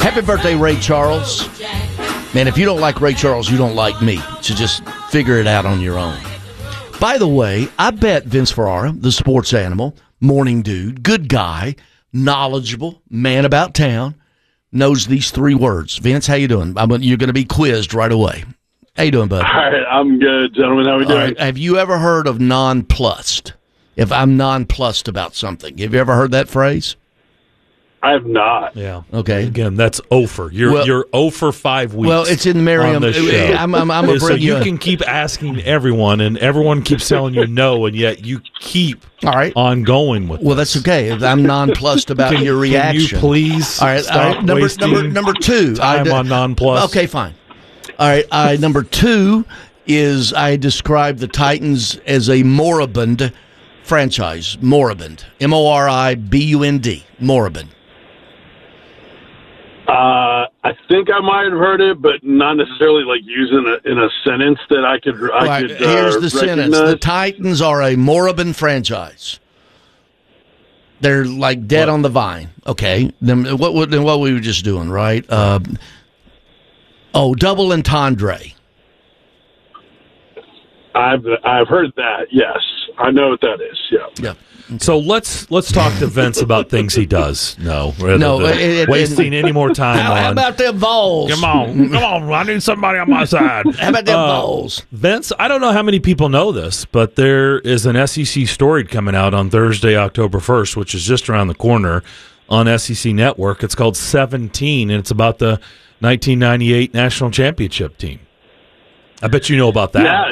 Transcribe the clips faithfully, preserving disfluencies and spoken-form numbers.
Happy birthday, Ray Charles. Man, if you don't like Ray Charles, you don't like me. So just figure it out on your own. By the way, I bet Vince Ferrara, the sports animal, morning dude, good guy, knowledgeable, man about town, knows these three words. Vince, how you doing? I'm, you're going to be quizzed right away. How you doing, bud? All right, I'm good, gentlemen. How are we doing? Right. Have you ever heard of nonplussed? If I'm nonplussed about something. Have you ever heard that phrase? I have not. Yeah. Okay. Again, that's O for. You're well, you're O for five weeks. Well, it's in Merriam. I'm, I'm, I'm a so you can keep asking everyone, and everyone keeps telling you no, and yet you keep all right on going with. Well, this. that's okay. If I'm nonplussed about can, your reaction, can you please all right, stop all right. Number, wasting number number two. time I, on nonplussed. Okay, fine. All right. I number two is I describe the Titans as a moribund franchise. Moribund. M O R I B U N D. Moribund. Uh, I think I might have heard it, but not necessarily like using it in a sentence that I could. I right. could. Here's uh, the sentence: recognize. the Titans are a moribund franchise. They're like dead what? on the vine. Okay, then what? What? Then what we were just doing, right? Uh, oh, double entendre. I've I've heard that. Yes, I know what that is. Yeah. Yeah. So let's let's talk to Vince about things he does. No, no, it, it, wasting it, any more time how, on. How about them Vols? Come on, come on! I need somebody on my side. How about them uh, Vols? Vince, I don't know how many people know this, but there is an S E C story coming out on Thursday, October first, which is just around the corner on S E C Network. It's called seventeen, and it's about the nineteen ninety-eight national championship team. I bet you know about that. Yeah.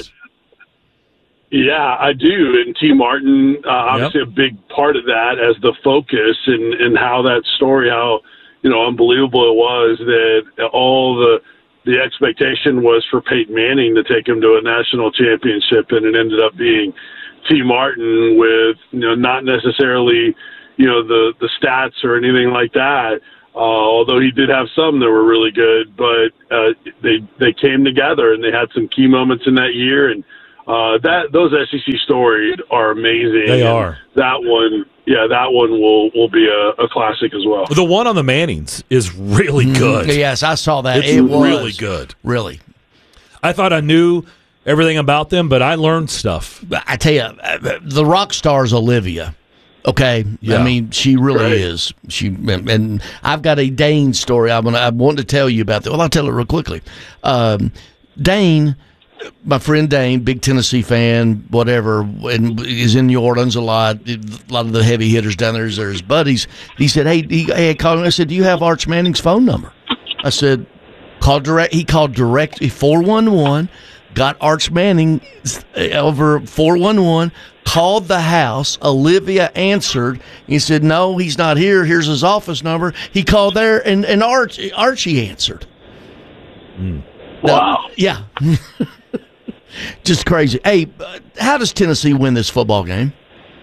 Yeah, I do. And T. Martin, uh, obviously yep. a big part of that as the focus and, and how that story, how, you know, unbelievable it was that all the the expectation was for Peyton Manning to take him to a national championship, and it ended up being T. Martin with, you know, not necessarily, you know, the, the stats or anything like that, uh, although he did have some that were really good, but uh, they they came together and they had some key moments in that year, and Uh, that those S E C stories are amazing. They are. That one, yeah, that one will, will be a, a classic as well. The one on the Mannings is really good. Mm, yes, I saw that. It's it was really good. Really. I thought I knew everything about them, but I learned stuff. I tell you, the rock star's Olivia. Okay, yeah. I mean, she really right. is. She and I've got a Dane story I want I want to tell you about that. Well, I'll tell it real quickly. Um, Dane. My friend Dane, big Tennessee fan, whatever, and is in New Orleans a lot. A lot of the heavy hitters down there are his buddies. He said, "Hey, he, hey, called me. I said, do you have Arch Manning's phone number?" I said, "Call direct." He called direct four one one, got Arch Manning over four one one, called the house. Olivia answered. He said, "No, he's not here. Here's his office number." He called there, and and Arch Archie answered. Mm. Wow. Now, yeah. Just crazy. Hey, how does Tennessee win this football game?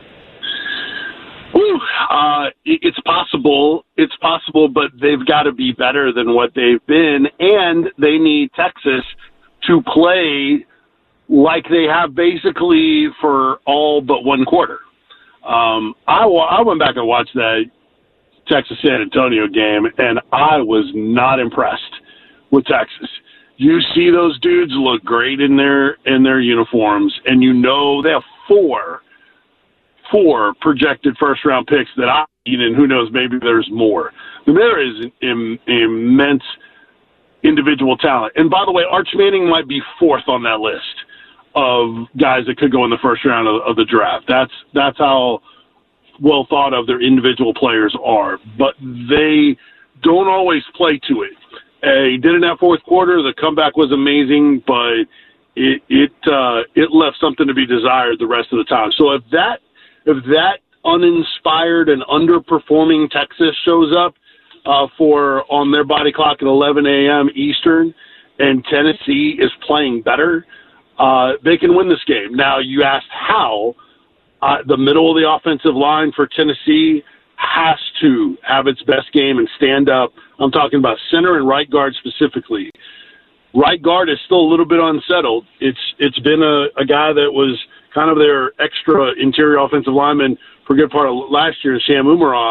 Woo. Uh, it's possible. It's possible, but they've got to be better than what they've been, and they need Texas to play like they have basically for all but one quarter. Um, I, I went back and watched that Texas-San Antonio game, and I was not impressed with Texas. You see those dudes look great in their in their uniforms, and you know they have four, four projected first round picks that I need, and who knows, maybe there's more. There is Im, immense individual talent. And by the way, Arch Manning might be fourth on that list of guys that could go in the first round of, of the draft. That's that's how well thought of their individual players are, but they don't always play to it. Uh, he did in that fourth quarter. The comeback was amazing, but it it uh, it left something to be desired the rest of the time. So if that if that uninspired and underperforming Texas shows up uh, for on their body clock at eleven a.m. Eastern, and Tennessee is playing better, uh, they can win this game. Now you asked how. Uh, the middle of the offensive line for Tennessee has to have its best game and stand up. I'm talking about center and right guard specifically. Right guard is still a little bit unsettled. It's It's been a, a guy that was kind of their extra interior offensive lineman for a good part of last year, Sam Umarov.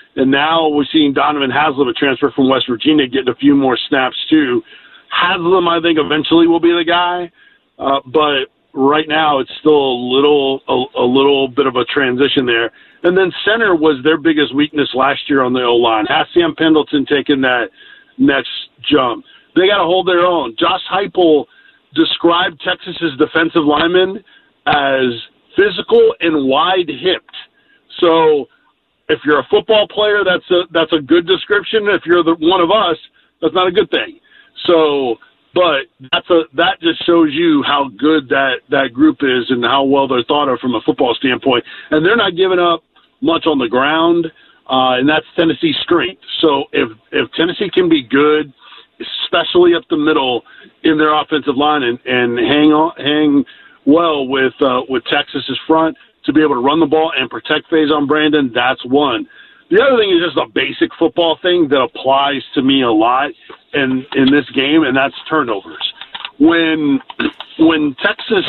And now we're seeing Donovan Haslam, a transfer from West Virginia, getting a few more snaps too. Haslam, I think, eventually will be the guy, uh, but right now it's still a little a, a little bit of a transition there. And then center was their biggest weakness last year on the O-line. Has Sam Pendleton taking that next jump? They got to hold their own. Josh Heupel described Texas's defensive linemen as physical and wide-hipped. So if you're a football player, that's a that's a good description. If you're the, one of us, that's not a good thing. So, but that's a that just shows you how good that, that group is and how well they're thought of from a football standpoint. And they're not giving up much on the ground, uh, and that's Tennessee's strength. So if if Tennessee can be good, especially up the middle in their offensive line, and, and hang on, hang well with uh, with Texas's front to be able to run the ball and protect Faison Brandon, that's one. The other thing is just a basic football thing that applies to me a lot in in this game, and that's turnovers. When when Texas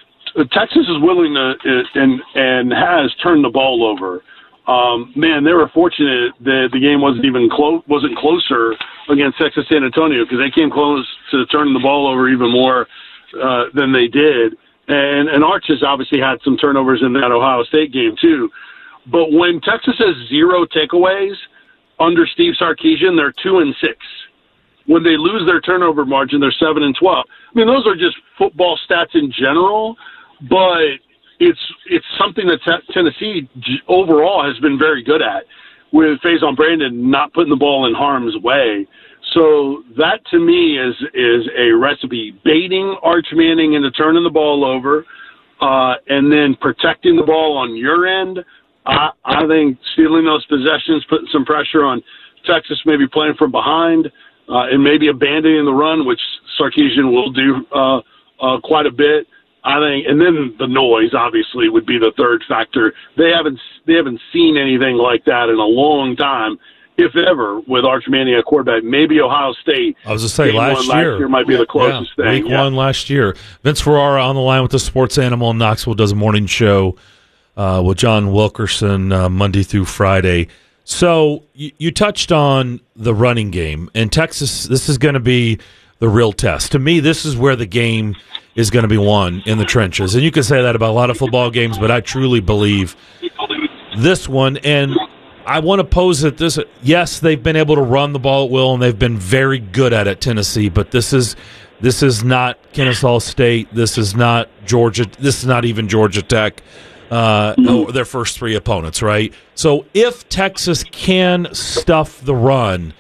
Texas is willing to and and has turned the ball over, um, man, they were fortunate that the game wasn't even close wasn't closer against Texas San Antonio, because they came close to turning the ball over even more uh, than they did. And and Arch has obviously had some turnovers in that Ohio State game too. But when Texas has zero takeaways under Steve Sarkisian, they're two and six. When they lose their turnover margin, they're seven and twelve. I mean, those are just football stats in general, but it's it's something that t- Tennessee overall has been very good at, with Faison Brandon not putting the ball in harm's way. So that to me is is a recipe: baiting Arch Manning into turning the ball over, uh, and then protecting the ball on your end. I, I think stealing those possessions, putting some pressure on Texas, maybe playing from behind, uh, and maybe abandoning the run, which Sarkisian will do uh, uh, quite a bit. I think, and then the noise obviously would be the third factor. They haven't they haven't seen anything like that in a long time, if ever, with Arch Manning at quarterback. Maybe Ohio State. I was going to say last year. last year might be the closest yeah, thing. Week yeah. one last year. Vince Ferrara on the line with the Sports Animal in Knoxville, does a morning show uh, with John Wilkerson uh, Monday through Friday. So you, you touched on the running game, and Texas, this is going to be the real test. To me, this is where the game is going to be won, in the trenches. And you can say that about a lot of football games, but I truly believe this one. And I want to pose it this: yes, they've been able to run the ball at will, and they've been very good at it, Tennessee. But this is this is not Kennesaw State. This is not Georgia. This is not even Georgia Tech. Uh, mm-hmm. Their first three opponents, right? So if Texas can stuff the run,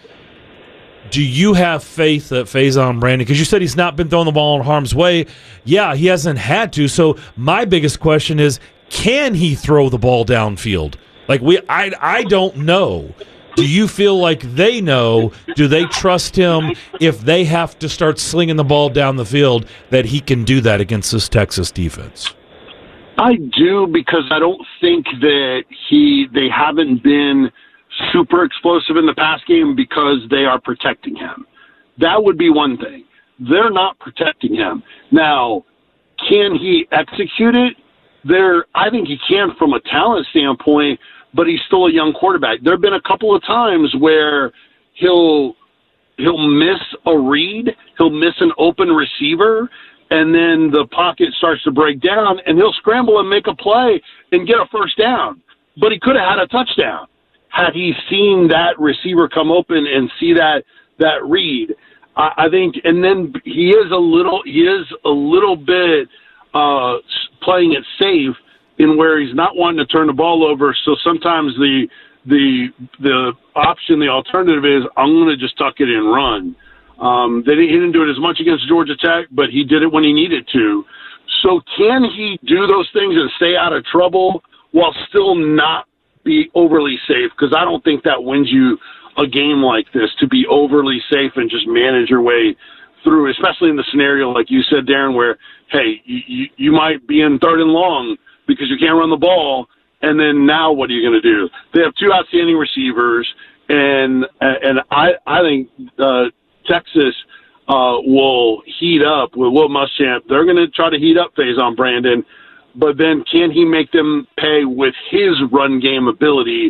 do you have faith that Faison Brandon, because you said he's not been throwing the ball in harm's way. Yeah, he hasn't had to. So my biggest question is, can he throw the ball downfield? Like we, I, I don't know. Do you feel like they know? Do they trust him if they have to start slinging the ball down the field, that he can do that against this Texas defense? I do, because I don't think that he they haven't been super explosive in the pass game because they are protecting him. That would be one thing. They're not protecting him. Now, can he execute it? There, I think he can from a talent standpoint, but he's still a young quarterback. There have been a couple of times where he'll he'll miss a read, he'll miss an open receiver, and then the pocket starts to break down, and he'll scramble and make a play and get a first down. But he could have had a touchdown had he seen that receiver come open and see that that read. I, I think, and then he is a little he is a little bit uh, playing it safe in where he's not wanting to turn the ball over. So sometimes the the the option, the alternative is, I'm going to just tuck it and run. Um, they didn't, he didn't do it as much against Georgia Tech, but he did it when he needed to. So can he do those things and stay out of trouble while still not be overly safe? Because I don't think that wins you a game like this, to be overly safe and just manage your way through, especially in the scenario like you said, Darren, where, hey, you, you might be in third and long because you can't run the ball, and then now what are you going to do? They have two outstanding receivers, and and I, I think uh, Texas uh, will heat up with Will Muschamp. They're going to try to heat up Faison Brandon, but then can he make them pay with his run game ability?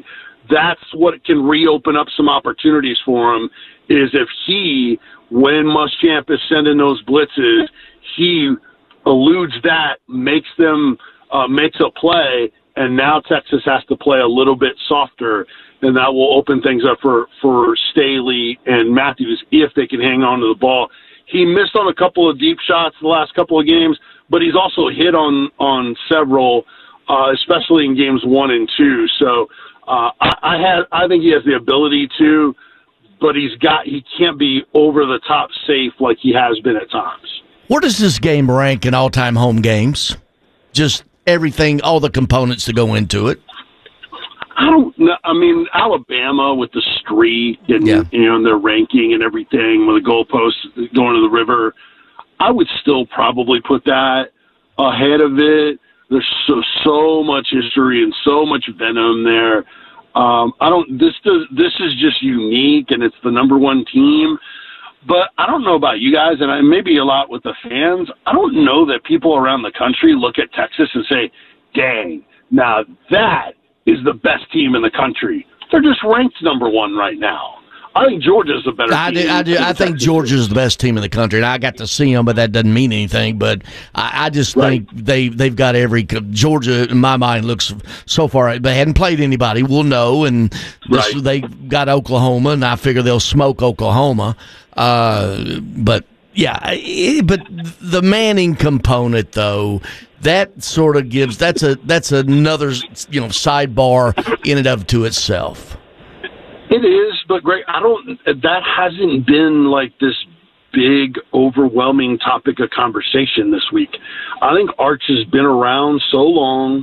that's what can reopen up some opportunities for him, is if he, when Muschamp is sending those blitzes, he eludes that, makes them, uh, makes a play, and now Texas has to play a little bit softer, and that will open things up for, for Staley and Matthews if they can hang on to the ball. He missed on a couple of deep shots the last couple of games, but he's also hit on, on several, uh, especially in games one and two. So uh, I, I, had, I think he has the ability to, but he's got he can't be over the top safe like he has been at times. Where does this game rank in all-time home games? Just everything, all the components that go into it. I don't know. I mean, Alabama with the streak and, yeah. you know, and their ranking and everything with the goalposts going to the river, I would still probably put that ahead of it. There's so so much history and so much venom there. Um, I don't. This does. This is just unique, and it's the number one team. But I don't know about you guys, and I, maybe a lot with the fans. I don't know that people around the country look at Texas and say, "Dang, now that is the best team in the country." They're just ranked number one right now. I think Georgia's a better I team. do, I do. I think Georgia's the best team in the country, and I got to see them, but that doesn't mean anything. But I, I just Right. think they they've got every Georgia in my mind looks so far. They hadn't played anybody. We'll know, and this, Right. they got Oklahoma, and I figure they'll smoke Oklahoma. Uh, but yeah, it, but the Manning component though. That sort of gives that's a that's another you know sidebar in and of to itself. It is, but Greg, I don't. That hasn't been like this big, overwhelming topic of conversation this week. I think Arch has been around so long,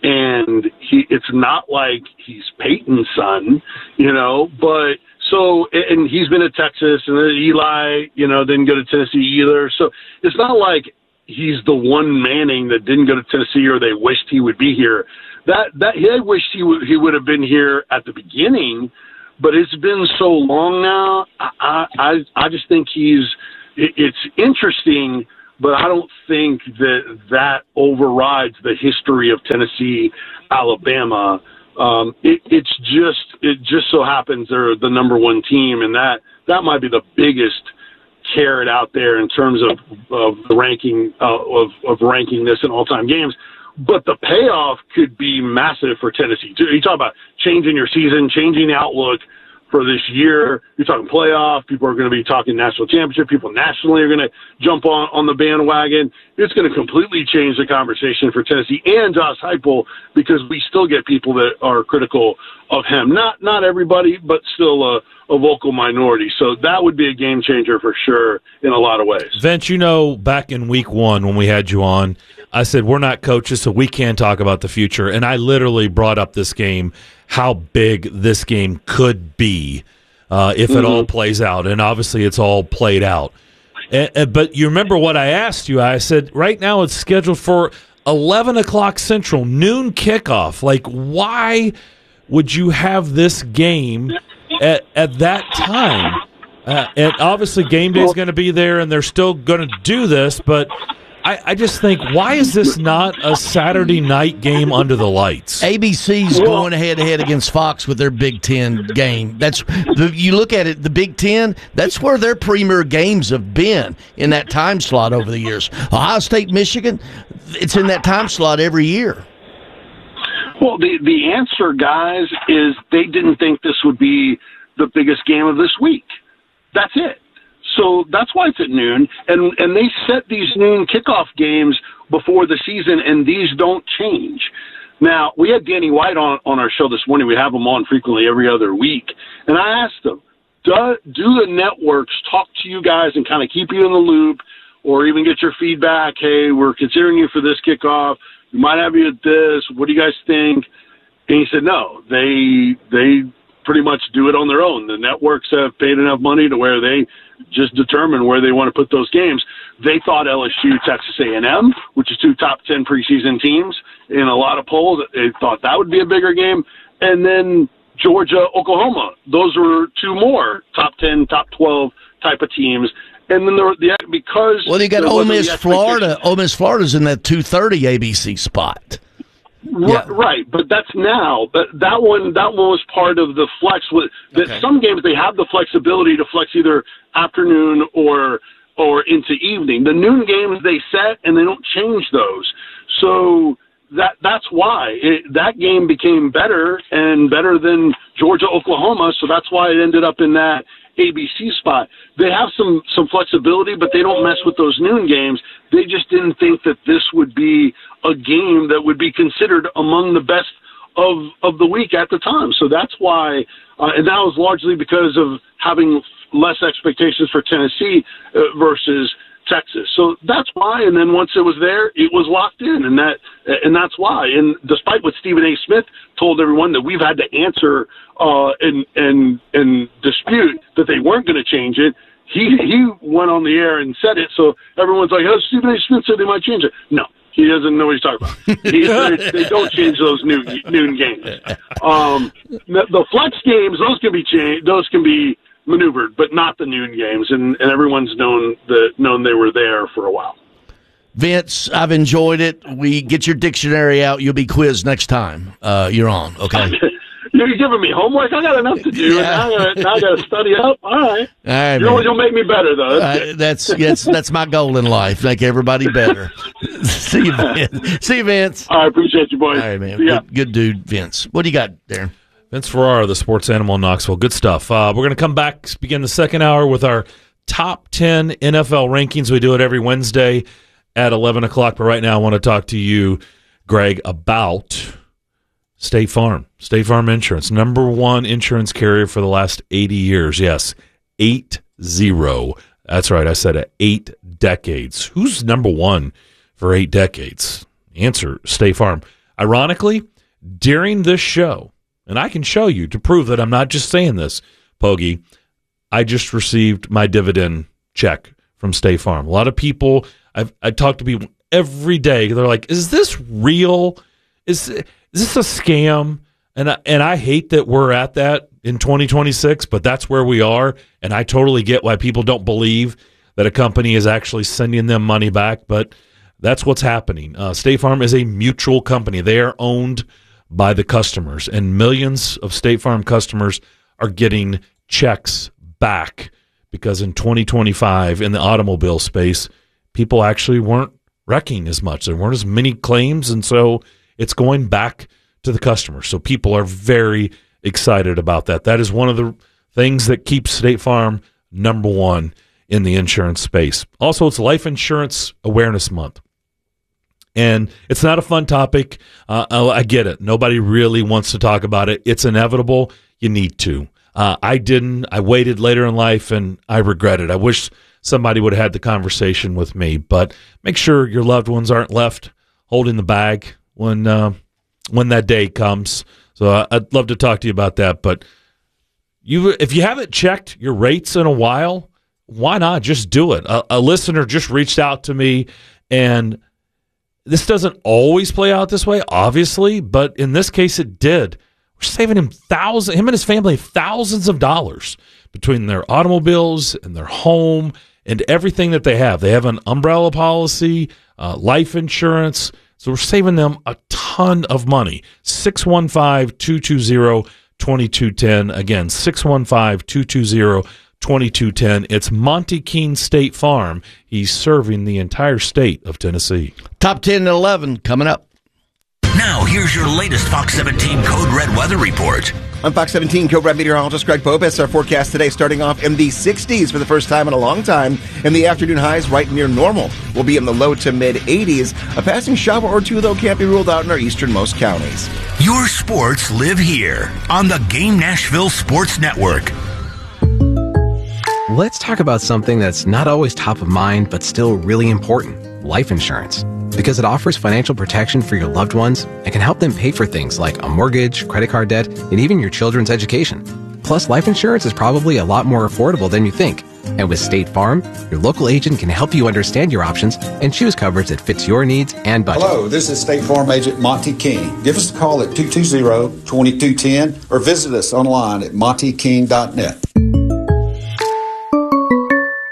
and he. It's not like he's Peyton's son, you know. But so, and he's been at Texas, and then Eli, you know, didn't go to Tennessee either. So it's not like he's the one Manning that didn't go to Tennessee or they wished he would be here. That that they wished he would he would have been here at the beginning. But it's been so long now. I, I I just think he's. It's interesting, but I don't think that that overrides the history of Tennessee, Alabama. Um, it, it's just it just so happens they're the number one team, and that that might be the biggest carrot out there in terms of of the ranking uh, of of ranking this in all time games. But the payoff could be massive for Tennessee. You talk about changing your season, changing the outlook for this year. You're talking playoff. People are going to be talking national championship. People nationally are going to jump on, on the bandwagon. It's going to completely change the conversation for Tennessee and Josh Heupel, because we still get people that are critical of him. Not not everybody, but still a, a vocal minority. So that would be a game changer for sure in a lot of ways. Vince, you know, back in week one when we had you on, I said, we're not coaches, so we can't talk about the future. And I literally brought up this game, how big this game could be uh, if mm-hmm. it all plays out. And obviously it's all played out. And, and, but you remember what I asked you? I said, right now it's scheduled for eleven o'clock Central, noon kickoff. Like, why would you have this game at, at that time? Uh, and obviously game day is going to be there, and they're still going to do this, but I, I just think, why is this not a Saturday night game under the lights? A B C's going head to head against Fox with their Big Ten game. That's the, you look at it, the Big Ten. That's where their premier games have been in that time slot over the years. Ohio State, Michigan, it's in that time slot every year. Well, the the answer, guys, is they didn't think this would be the biggest game of this week. That's it. So that's why it's at noon, and and they set these noon kickoff games before the season, and these don't change. Now, we had Danny White on, on our show this morning. We have him on frequently every other week, and I asked him, do, do the networks talk to you guys and kind of keep you in the loop, or even get your feedback? Hey, we're considering you for this kickoff. We might have you at this. What do you guys think? And he said, no, they they pretty much do it on their own. The networks have paid enough money to where they just determine where they want to put those games. They thought L S U, Texas A and M, which is two top ten preseason teams in a lot of polls, they thought that would be a bigger game. And then Georgia, Oklahoma, those were two more top ten, top twelve type of teams. And then there, the because well, you got Ole Miss, Florida. Ole Miss, Florida's in that two thirty A B C spot. Yeah. Right, but that's now. But that one, that one was part of the flex. That Okay. some games they have the flexibility to flex either afternoon or or into evening. The noon games they set and they don't change those. So that that's why it, that game became better and better than Georgia Oklahoma. So that's why it ended up in that A B C spot. They have some some flexibility, but they don't mess with those noon games. They just didn't think that this would be a game that would be considered among the best of of the week at the time. So that's why, uh, and that was largely because of having less expectations for Tennessee uh, versus Texas. So that's why. And then once it was there, it was locked in, and that and that's why. And despite what Stephen A. Smith told everyone that we've had to answer uh, and and and dispute that they weren't going to change it, he he went on the air and said it. So everyone's like, "Oh, Stephen A. Smith said they might change it." No. He doesn't know what he's talking about. He, they don't change those noon, noon games. Um, the, the flex games, those can be changed. Those can be maneuvered, but not the noon games. And, and everyone's known the known they were there for a while. Vince, I've enjoyed it. We get your dictionary out. You'll be quizzed next time uh, you're on. Okay. You're giving me homework. I got enough to do. Yeah. And now I gotta, now I got to study up. All right. All right, You'll, man. you'll make me better, though. That's Uh, that's that's that's my goal in life. Make everybody better. See you, Vince. See you, Vince. I appreciate you, boys. All right, man. See ya. Good, good dude, Vince. What do you got, Darren? Vince Ferrara, the sports animal in Knoxville. Good stuff. Uh, we're going to come back, begin the second hour with our top ten N F L rankings. We do it every Wednesday at eleven o'clock. But right now, I want to talk to you, Greg, about State Farm. State Farm Insurance, number one insurance carrier for the last eighty years. Yes, eight zero. That's right. I said it. Eight decades. Who's number one for eight decades? Answer, State Farm. Ironically, during this show, and I can show you to prove that I'm not just saying this, Pogie, I just received my dividend check from State Farm. A lot of people, I've I talk to people every day. They're like, is this real? Is, is this a scam? And I, and I hate that we're at that in twenty twenty-six, but that's where we are, and I totally get why people don't believe that a company is actually sending them money back, but that's what's happening. Uh, State Farm is a mutual company. They are owned by the customers, and millions of State Farm customers are getting checks back because in twenty twenty-five, in the automobile space, people actually weren't wrecking as much. There weren't as many claims, and so it's going back to the customer. So people are very excited about that. That is one of the things that keeps State Farm number one in the insurance space. Also, it's Life Insurance Awareness Month. And it's not a fun topic. Uh, I get it. Nobody really wants to talk about it. It's inevitable. You need to. Uh, I didn't. I waited later in life, and I regret it. I wish somebody would have had the conversation with me. But make sure your loved ones aren't left holding the bag when uh, when that day comes. So uh, I'd love to talk to you about that. But you, if you haven't checked your rates in a while, why not just do it? A, a listener just reached out to me, and this doesn't always play out this way, obviously, but in this case it did. We're saving him thousands, him and his family, thousands of dollars between their automobiles and their home and everything that they have. They have an umbrella policy, uh, life insurance. So we're saving them a ton of money. six one five, two two zero, two two one zero. Again, six one five, two two zero, two two one zero. It's Monty Keene State Farm. He's serving the entire state of Tennessee. Top ten and eleven coming up. Now, here's your latest Fox seventeen Code Red weather report. I'm Fox seventeen Code Red meteorologist Greg Popis. Our forecast today starting off in the sixties for the first time in a long time. In the afternoon, highs right near normal. We'll be in the low to mid eighties. A passing shower or two, though, can't be ruled out in our easternmost counties. Your sports live here on the Game Nashville Sports Network. Let's talk about something that's not always top of mind, but still really important: life insurance. Because it offers financial protection for your loved ones and can help them pay for things like a mortgage, credit card debt, and even your children's education. Plus, life insurance is probably a lot more affordable than you think. And with State Farm, your local agent can help you understand your options and choose coverage that fits your needs and budget. Hello, this is State Farm Agent Monty Keene. Give us a call at two two zero, two two one zero or visit us online at monty keene dot net.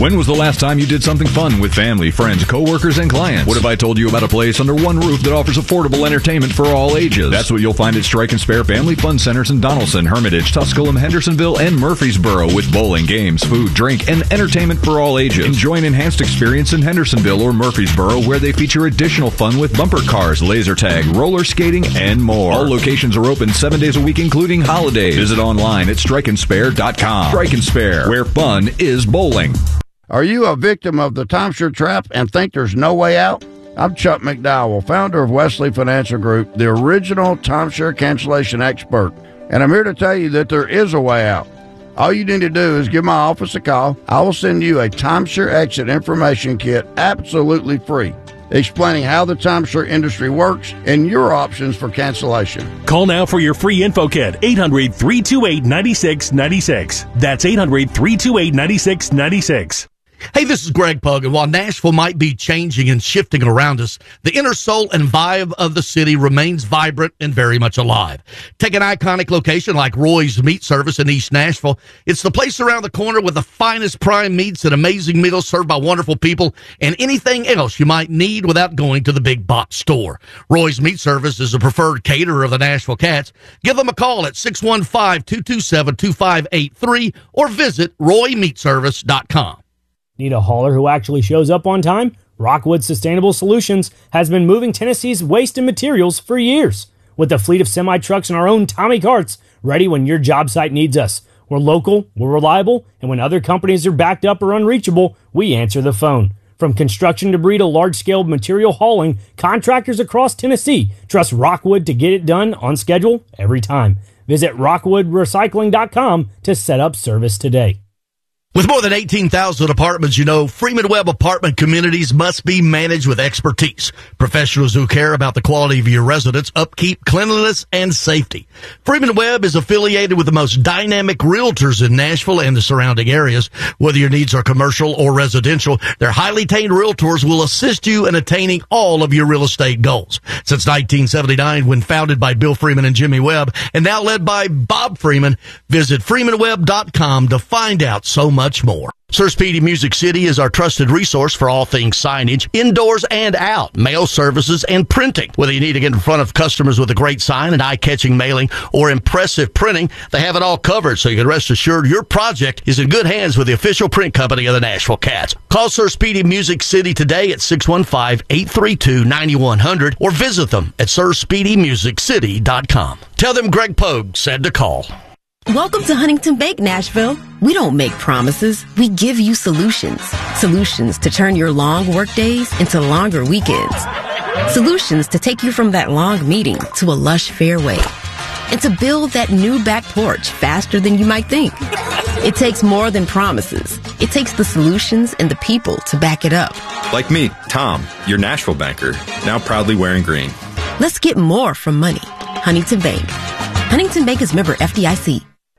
When was the last time you did something fun with family, friends, coworkers, and clients? What if I told you about a place under one roof that offers affordable entertainment for all ages? That's what you'll find at Strike and Spare Family Fun Centers in Donaldson, Hermitage, Tusculum, Hendersonville, and Murfreesboro, with bowling, games, food, drink, and entertainment for all ages. Enjoy an enhanced experience in Hendersonville or Murfreesboro, where they feature additional fun with bumper cars, laser tag, roller skating, and more. All locations are open seven days a week, including holidays. Visit online at strike and spare dot com. Strike and Spare, where fun is bowling. Are you a victim of the timeshare trap and think there's no way out? I'm Chuck McDowell, founder of Wesley Financial Group, the original timeshare cancellation expert, and I'm here to tell you that there is a way out. All you need to do is give my office a call. I will send you a timeshare exit information kit absolutely free, explaining how the timeshare industry works and your options for cancellation. Call now for your free info kit, eight hundred, three two eight, nine six nine six. That's eight hundred, three two eight, nine six nine six. Hey, this is Greg Pug, and while Nashville might be changing and shifting around us, the inner soul and vibe of the city remains vibrant and very much alive. Take an iconic location like Roy's Meat Service in East Nashville. It's the place around the corner with the finest prime meats and amazing meals served by wonderful people and anything else you might need without going to the big box store. Roy's Meat Service is a preferred caterer of the Nashville Cats. Give them a call at six one five, two two seven, two five eight three or visit roy meat service dot com. Need a hauler who actually shows up on time? Rockwood Sustainable Solutions has been moving Tennessee's waste and materials for years. With a fleet of semi-trucks and our own Tommy carts, ready when your job site needs us. We're local, we're reliable, and when other companies are backed up or unreachable, we answer the phone. From construction debris to large-scale material hauling, contractors across Tennessee trust Rockwood to get it done on schedule every time. Visit rockwood recycling dot com to set up service today. With more than eighteen thousand apartments, you know, Freeman Webb apartment communities must be managed with expertise. Professionals who care about the quality of your residence, upkeep, cleanliness, and safety. Freeman Webb is affiliated with the most dynamic realtors in Nashville and the surrounding areas. Whether your needs are commercial or residential, their highly trained realtors will assist you in attaining all of your real estate goals. Since nineteen seventy-nine, when founded by Bill Freeman and Jimmy Webb, and now led by Bob Freeman, visit freeman webb dot com to find out so much much more. Sir Speedy Music City is our trusted resource for all things signage, indoors and out, mail services, and printing. Whether you need to get in front of customers with a great sign, an eye-catching mailing, or impressive printing, they have it all covered, so you can rest assured your project is in good hands with the official print company of the Nashville Cats. Call Sir Speedy Music City today at six one five, eight three two, nine one zero zero or visit them at sir speedy music city dot com. Tell them Greg Pogue said to call. Welcome to Huntington Bank, Nashville. We don't make promises. We give you solutions. Solutions to turn your long work days into longer weekends. Solutions to take you from that long meeting to a lush fairway. And to build that new back porch faster than you might think. It takes more than promises. It takes the solutions and the people to back it up. Like me, Tom, your Nashville banker, now proudly wearing green. Let's get more from money. Huntington Bank. Huntington Bank is member F D I C.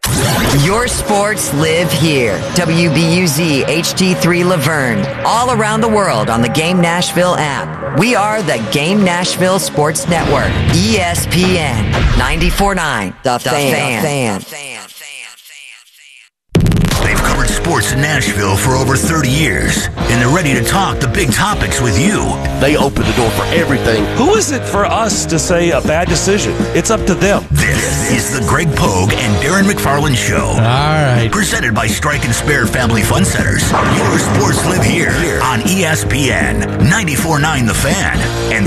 Your sports live here. W B U Z H D three Laverne. All around the world on the Game Nashville app. We are the Game Nashville Sports Network. E S P N ninety-four point nine. The, the Fan. fan. fan. They've covered sports in Nashville for over thirty years, and they're ready to talk the big topics with you. They open the door for everything. Who is it for us to say a bad decision? It's up to them. This is the Greg Pogue and Darren McFarland Show. All right. Presented by Strike and Spare Family Fun Centers. Your sports live here on E S P N ninety-four point nine The Fan and